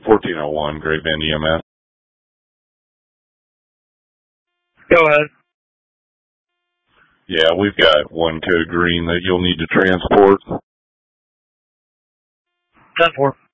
1401, Great Bend EMS. Go ahead. Yeah, we've got one code green that you'll need to transport. 10-4.